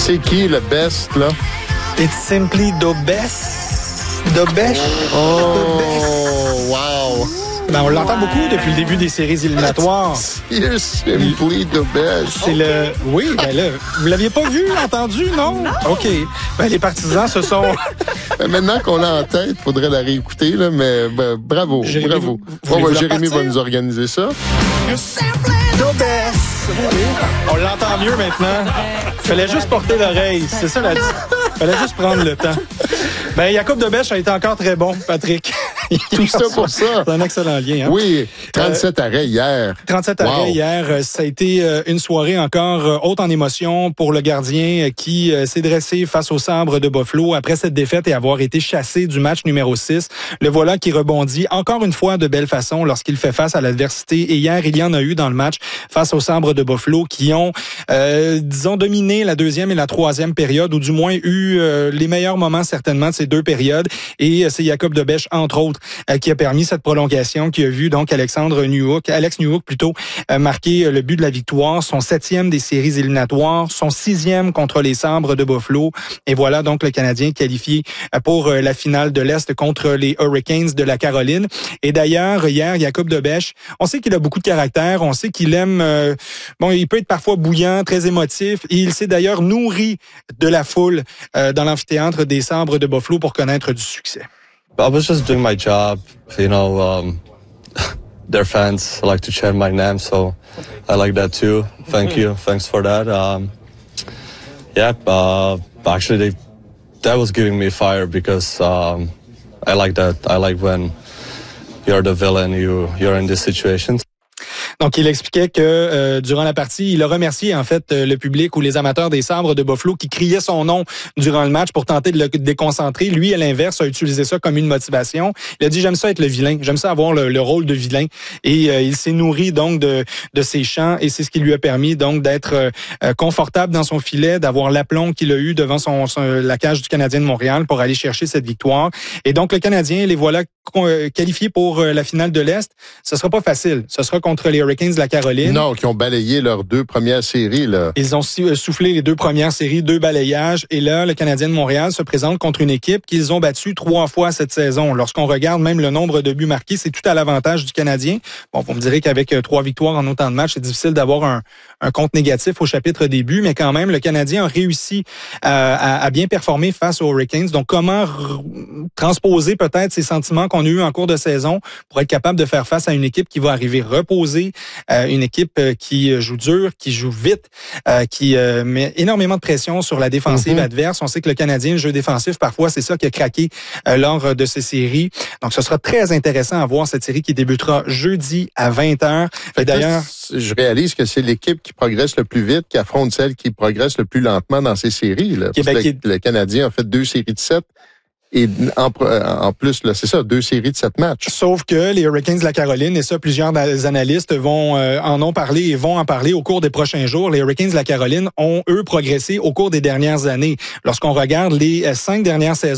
C'est qui le best, là? It's simply the best. The best. Oh, wow. Ben, on l'entend beaucoup depuis le début des séries éliminatoires. You're simply the best. C'est le... Oui, ben là, vous l'aviez pas vu, entendu, non? OK. Ben, les partisans se sont... Maintenant qu'on l'a en tête, il faudrait la réécouter, là, mais bravo, Jérémy, bravo. Jérémy va nous organiser ça. The best. On l'entend mieux maintenant. Fallait juste porter l'oreille, c'est ça la... Fallait juste prendre le temps. Ben, Jacob de Bèche a été encore très bon, Patrick. Tout ça pour ça. C'est un excellent lien. Hein? Oui, 37 arrêts hier. 37 arrêts hier. Ça a été une soirée encore haute en émotion pour le gardien qui s'est dressé face au Sabre de Buffalo après cette défaite et avoir été chassé du match numéro 6. Le voilà qui rebondit encore une fois de belle façon lorsqu'il fait face à l'adversité. Et hier, il y en a eu dans le match face au Sabre de Buffalo qui ont, disons, dominé la deuxième et la troisième période, ou du moins eu les meilleurs moments certainement de ces deux périodes. Et c'est Jacob de Bèche, entre autres, qui a permis cette prolongation, qui a vu donc Alex Newhook marquer le but de la victoire, son 7e des séries éliminatoires, son 6e contre les Sabres de Buffalo. Et voilà donc le Canadien qualifié pour la finale de l'Est contre les Hurricanes de la Caroline. Et d'ailleurs, hier, Jacob de Bèche, on sait qu'il a beaucoup de caractère, on sait qu'il aime... il peut être parfois bouillant, très émotif. Et il s'est d'ailleurs nourri de la foule dans l'amphithéâtre des Sabres de Buffalo pour connaître du succès. I was just doing my job, their fans like to chant my name, so I like that too. Thank you. Thanks for that. Actually, that was giving me fire because I like that. I like when you're the villain, you're in these situations. Donc, il expliquait que durant la partie, il a remercié en fait le public ou les amateurs des Sabres de Buffalo qui criaient son nom durant le match pour tenter de le déconcentrer. Lui, à l'inverse, a utilisé ça comme une motivation. Il a dit, j'aime ça être le vilain, j'aime ça avoir le rôle de vilain. Et il s'est nourri donc de ses chants et c'est ce qui lui a permis donc d'être confortable dans son filet, d'avoir l'aplomb qu'il a eu devant la cage du Canadien de Montréal pour aller chercher cette victoire. Et donc, le Canadien, les voilà qualifiés pour la finale de l'Est. Ce sera pas facile. Ce sera contre les Hurricanes de la Caroline. Non, qui ont balayé leurs 2 premières séries, là. Ils ont soufflé les 2 premières séries, 2 balayages. Et là, le Canadien de Montréal se présente contre une équipe qu'ils ont battue 3 fois cette saison. Lorsqu'on regarde même le nombre de buts marqués, c'est tout à l'avantage du Canadien. Bon, vous me direz qu'avec 3 victoires en autant de matchs, c'est difficile d'avoir un compte négatif au chapitre des buts, mais quand même, le Canadien a réussi à bien performer face aux Hurricanes. Donc, comment transposer peut-être ces sentiments qu'on a eus en cours de saison pour être capable de faire face à une équipe qui va arriver reposée, une équipe qui joue dur, qui joue vite, qui met énormément de pression sur la défensive adverse. On sait que le Canadien, le jeu défensif, parfois, c'est ça qui a craqué lors de ces séries. Donc, ce sera très intéressant à voir cette série qui débutera jeudi à 20h. Et d'ailleurs, je réalise que c'est l'équipe qui progresse le plus vite qui affronte celle qui progresse le plus lentement dans ces séries. Là. Le Canadien a fait 2 séries de 7. Et en plus, là, c'est ça, 2 séries de 7 matchs. Sauf que les Hurricanes de la Caroline, et ça, plusieurs analystes en ont parlé et vont en parler au cours des prochains jours. Les Hurricanes de la Caroline ont, eux, progressé au cours des dernières années. Lorsqu'on regarde les 5 dernières saisons,